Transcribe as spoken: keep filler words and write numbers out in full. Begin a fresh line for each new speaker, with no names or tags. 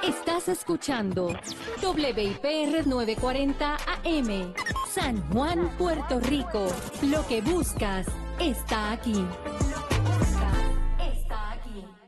Estás escuchando W I P R novecientos cuarenta A M, San Juan, Puerto Rico. Lo que buscas está aquí. Lo que buscas está aquí.